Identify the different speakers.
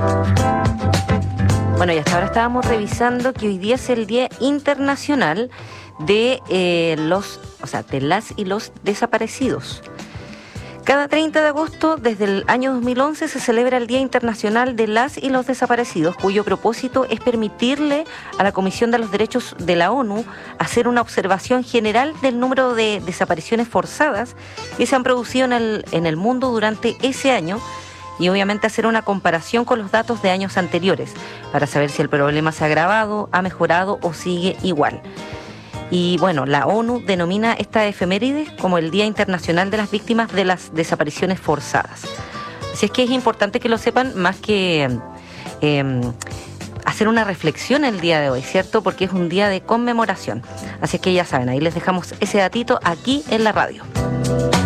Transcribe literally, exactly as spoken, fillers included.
Speaker 1: Bueno, y hasta ahora estábamos revisando que hoy día es el Día Internacional de eh, los, o sea, de las y los desaparecidos. Cada treinta de agosto, desde el año dos mil once, se celebra el Día Internacional de las y los Desaparecidos, cuyo propósito es permitirle a la Comisión de los Derechos de la ONU hacer una observación general del número de desapariciones forzadas que se han producido en el, en el mundo durante ese año, y obviamente hacer una comparación con los datos de años anteriores para saber si el problema se ha agravado, ha mejorado o sigue igual. Y bueno, la ONU denomina esta efeméride como el Día Internacional de las Víctimas de las Desapariciones Forzadas. Así es que es importante que lo sepan, más que eh, hacer una reflexión el día de hoy, ¿cierto? Porque es un día de conmemoración. Así es que ya saben, ahí les dejamos ese datito aquí en la radio.